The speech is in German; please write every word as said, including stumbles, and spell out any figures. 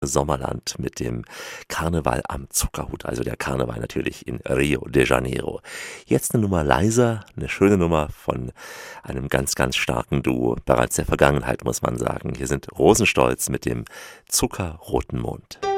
Sommerland mit dem Karneval am Zuckerhut, also der Karneval natürlich in Rio de Janeiro. Jetzt eine Nummer leiser, eine schöne Nummer von einem ganz, ganz starken Duo, bereits der Vergangenheit, muss man sagen. Hier sind Rosenstolz mit dem Zuckerroten Mond.